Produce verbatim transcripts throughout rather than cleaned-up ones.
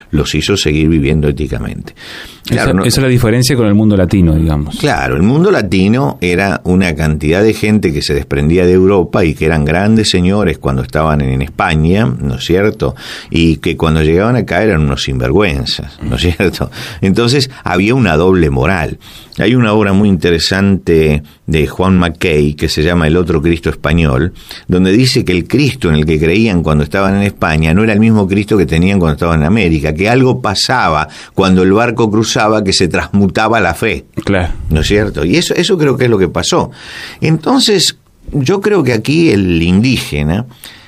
los hizo seguir viviendo éticamente. Claro, esa, no, esa es la diferencia con el mundo latino, digamos. Claro, el mundo latino era una cantidad de gente que se desprendía de Europa y que eran grandes señores cuando estaban en España, ¿no es cierto? Y que cuando llegaban acá eran unos sinvergüenzas, ¿no es cierto? Entonces había una doble moral. Hay una obra muy interesante de Juan Mackay que se llama El otro Cristo español, donde dice que el Cristo en el que creían cuando estaban en España no era el mismo Cristo que tenían cuando estaban en América, que algo pasaba cuando el barco cruzaba que se transmutaba la fe. Claro. ¿No es cierto? Y eso, eso creo que es lo que pasó. Entonces, yo creo que aquí el indígena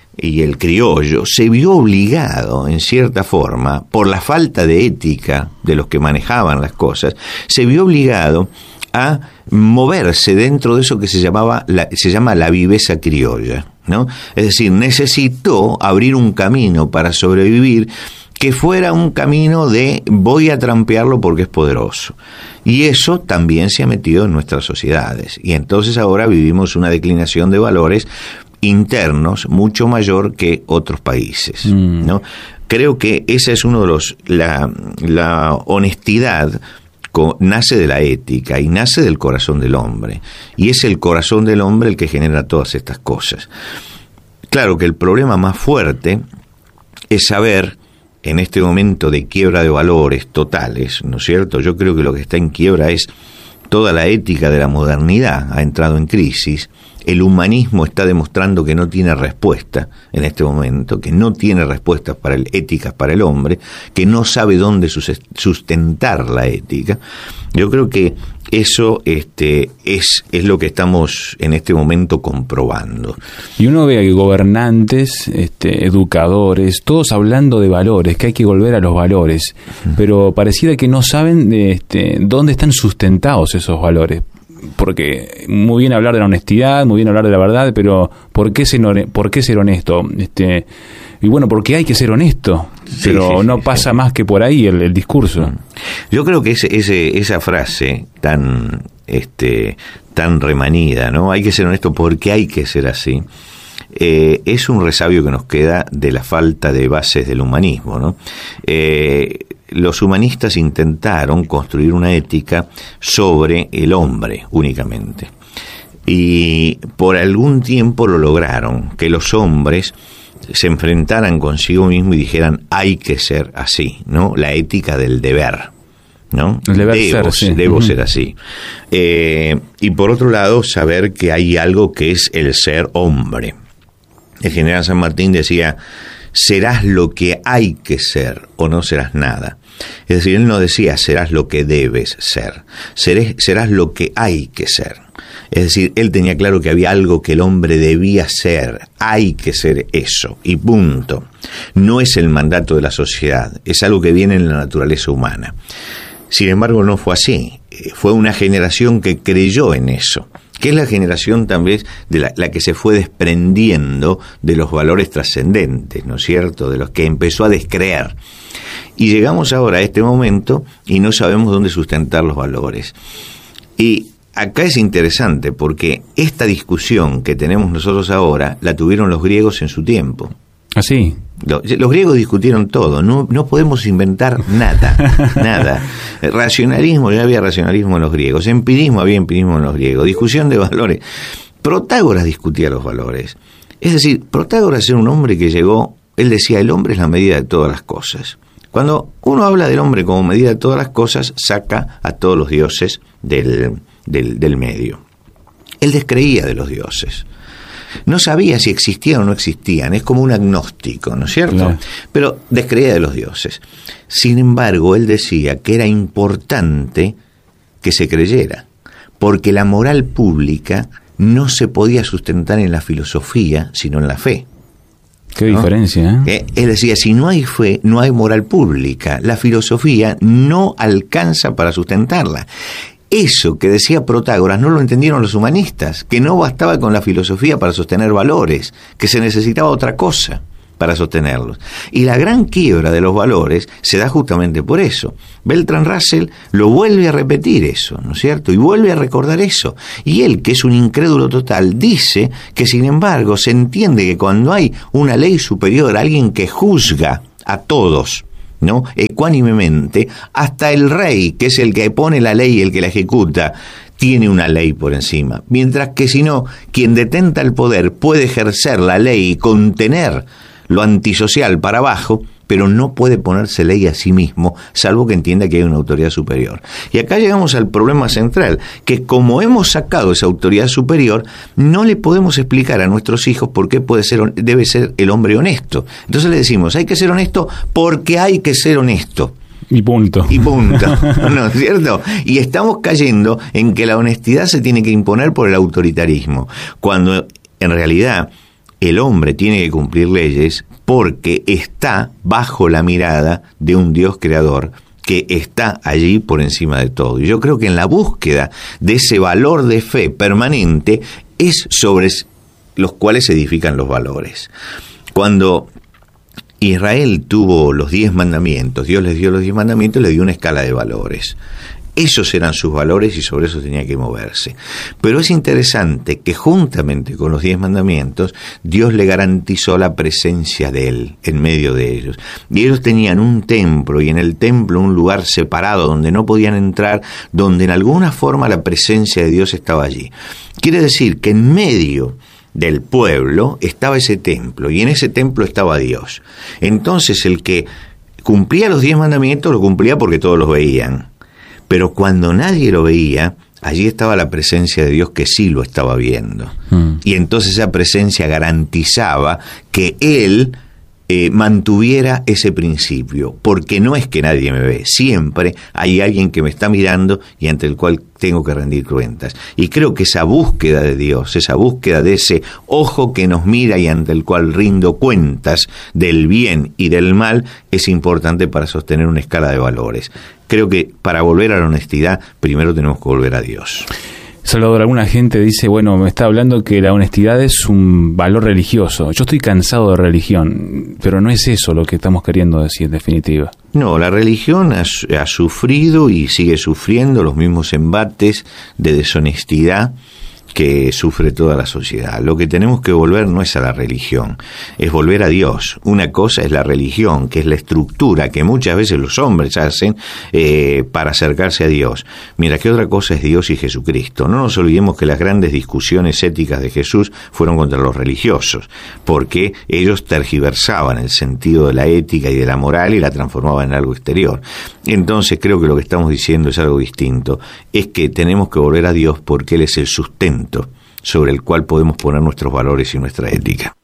y el criollo se vio obligado, en cierta forma, por la falta de ética de los que manejaban las cosas, se vio obligado a moverse dentro de eso que se llamaba la, se llama la viveza criolla, ¿no? Es decir, necesitó abrir un camino para sobrevivir que fuera un camino de voy a trampearlo porque es poderoso. Y eso también se ha metido en nuestras sociedades. Y entonces ahora vivimos una declinación de valores internos mucho mayor que otros países, mm. ¿no? Creo que esa es uno de los la, la honestidad co, nace de la ética y nace del corazón del hombre, y es el corazón del hombre el que genera todas estas cosas. Claro que el problema más fuerte es saber, en este momento de quiebra de valores totales, ¿no es cierto? Yo creo que lo que está en quiebra es toda la ética de la modernidad, ha entrado en crisis. El humanismo está demostrando que no tiene respuesta en este momento, que no tiene respuestas para el, éticas para el hombre, que no sabe dónde sustentar la ética. Yo creo que eso este, es, es lo que estamos en este momento comprobando. Y uno ve a gobernantes, este, educadores, todos hablando de valores, que hay que volver a los valores, uh-huh. pero pareciera que no saben de, este, dónde están sustentados esos valores. Porque muy bien hablar de la honestidad, muy bien hablar de la verdad, pero ¿por qué ser, por qué ser honesto? Este, y bueno, porque hay que ser honesto, sí, pero sí, no sí, pasa sí. más que por ahí el, el discurso. Yo creo que ese, ese, esa frase tan, este, tan remanida, ¿no? Hay que ser honesto porque hay que ser así. Eh, es un resabio que nos queda de la falta de bases del humanismo, ¿no? Eh, los humanistas intentaron construir una ética sobre el hombre únicamente, y por algún tiempo lo lograron, que los hombres se enfrentaran consigo mismo y dijeran hay que ser así, ¿no? La ética del deber, ¿no? El deber debo, ser, sí. debo uh-huh. ser así. Eh, y por otro lado, saber que hay algo que es el ser hombre. El general San Martín decía, serás lo que hay que ser o no serás nada. Es decir, él no decía serás lo que debes ser, seré, serás lo que hay que ser. Es decir, él tenía claro que había algo que el hombre debía ser, hay que ser eso, y punto. No es el mandato de la sociedad, es algo que viene en la naturaleza humana. Sin embargo, no fue así. Fue una generación que creyó en eso, que es la generación también de la, la que se fue desprendiendo de los valores trascendentes, ¿no es cierto?, de los que empezó a descreer. Y llegamos ahora a este momento y no sabemos dónde sustentar los valores. Y acá es interesante porque esta discusión que tenemos nosotros ahora la tuvieron los griegos en su tiempo. ¿Ah, sí? Los, los griegos discutieron todo, no, no podemos inventar nada, nada. Racionalismo, ya había racionalismo en los griegos, empirismo, había empirismo en los griegos, discusión de valores. Protágoras discutía los valores. Es decir, Protágoras era un hombre que llegó, él decía, el hombre es la medida de todas las cosas. Cuando uno habla del hombre como medida de todas las cosas, saca a todos los dioses del, del, del medio. Él descreía de los dioses. No sabía si existían o no existían, es como un agnóstico, ¿no es cierto? Claro. Pero descreía de los dioses. Sin embargo, él decía que era importante que se creyera, porque la moral pública no se podía sustentar en la filosofía, sino en la fe. Qué ¿no? diferencia, ¿eh? Él decía, si no hay fe, no hay moral pública. La filosofía no alcanza para sustentarla. Eso que decía Protágoras no lo entendieron los humanistas, que no bastaba con la filosofía para sostener valores, que se necesitaba otra cosa para sostenerlos. Y la gran quiebra de los valores se da justamente por eso. Bertrand Russell lo vuelve a repetir eso, ¿no es cierto? Y vuelve a recordar eso. Y él, que es un incrédulo total, dice que sin embargo se entiende que cuando hay una ley superior, alguien que juzga a todos, ¿no? Ecuánimemente, hasta el rey, que es el que pone la ley y el que la ejecuta, tiene una ley por encima. Mientras que si no, quien detenta el poder puede ejercer la ley y contener lo antisocial para abajo, pero no puede ponerse ley a sí mismo, salvo que entienda que hay una autoridad superior. Y acá llegamos al problema central, que como hemos sacado esa autoridad superior, no le podemos explicar a nuestros hijos por qué puede ser, debe ser el hombre honesto. Entonces le decimos, hay que ser honesto porque hay que ser honesto. Y punto. Y punto, ¿no es cierto? Y estamos cayendo en que la honestidad se tiene que imponer por el autoritarismo, cuando en realidad el hombre tiene que cumplir leyes porque está bajo la mirada de un Dios creador que está allí por encima de todo. Y yo creo que en la búsqueda de ese valor de fe permanente es sobre los cuales se edifican los valores. Cuando Israel tuvo los diez mandamientos, Dios les dio los diez mandamientos, le dio una escala de valores. Esos eran sus valores y sobre eso tenía que moverse. Pero es interesante que juntamente con los diez mandamientos, Dios le garantizó la presencia de Él en medio de ellos. Y ellos tenían un templo, y en el templo un lugar separado donde no podían entrar, donde en alguna forma la presencia de Dios estaba allí. Quiere decir que en medio del pueblo estaba ese templo, y en ese templo estaba Dios. Entonces el que cumplía los diez mandamientos lo cumplía porque todos los veían. Pero cuando nadie lo veía, allí estaba la presencia de Dios que sí lo estaba viendo. Mm. Y entonces esa presencia garantizaba que Él eh, mantuviera ese principio. Porque no es que nadie me ve, siempre hay alguien que me está mirando y ante el cual tengo que rendir cuentas. Y creo que esa búsqueda de Dios, esa búsqueda de ese ojo que nos mira y ante el cual rindo cuentas del bien y del mal, es importante para sostener una escala de valores. Creo que para volver a la honestidad, primero tenemos que volver a Dios. Salvador, alguna gente dice, bueno, me está hablando que la honestidad es un valor religioso. Yo estoy cansado de religión, pero no es eso lo que estamos queriendo decir en definitiva. No, la religión ha, ha sufrido y sigue sufriendo los mismos embates de deshonestidad que sufre toda la sociedad. Lo que tenemos que volver no es a la religión, es volver a Dios. Una cosa es la religión, que es la estructura que muchas veces los hombres hacen eh, para acercarse a Dios. Mira, que otra cosa es Dios y Jesucristo. No nos olvidemos que las grandes discusiones éticas de Jesús fueron contra los religiosos, porque ellos tergiversaban el sentido de la ética y de la moral y la transformaban en algo exterior. Entonces creo que lo que estamos diciendo es algo distinto, es que tenemos que volver a Dios porque Él es el sustento sobre el cual podemos poner nuestros valores y nuestra ética.